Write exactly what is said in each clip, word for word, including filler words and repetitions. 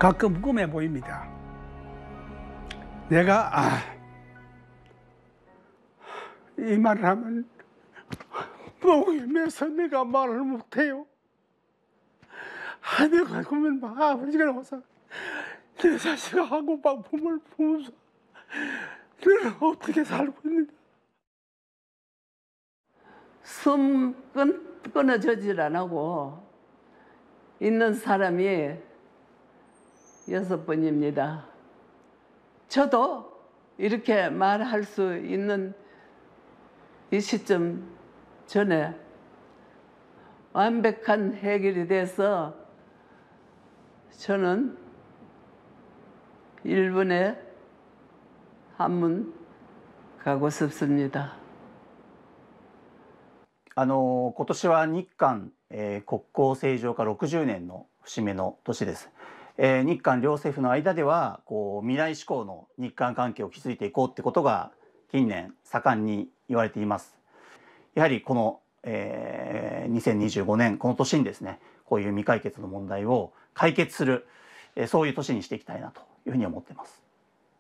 가끔 꿈에 보입니다. 내가 아, 이 말을 하면 목임에서 내가 말을 못해요. 아, 내가 그러면 막 아버지가 나와서 내 자식아 하고 막 품을 품으면서 너는 어떻게 살고 있는가. 숨 끊, 끊어지질 안 하고 있는 사람이 여섯 번입니다. 저도 이렇게 말할 수 있는 이 시점 전에 완벽한 해결이 돼서 저는 일본에 한문 가고 싶습니다. あの今年は日韓、えー、国交正常化ろくじゅうねんの節目の年です。えー、日韓両政府の間ではこう未来志向の日韓関係を築いていこうってことが近年盛んに言われています。やはりこの、えー、にせんにじゅうごねんこの年にですね、こういう未解決の問題を解決する、えー、そういう年にしていきたいなというふうに思っています。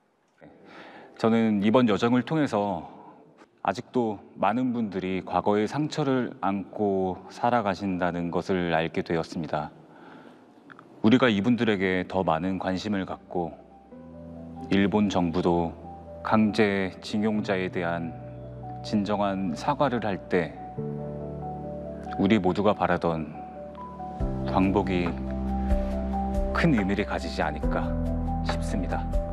저는 이번 여정을 통해서 아직도 많은 분들이 과거의 상처를 안고 살아가신다는 것을 알게 되었습니다. 우리가 이분들에게 더 많은 관심을 갖고 일본 정부도 강제징용자에 대한 진정한 사과를 할 때 우리 모두가 바라던 광복이 큰 의미를 가지지 않을까 싶습니다.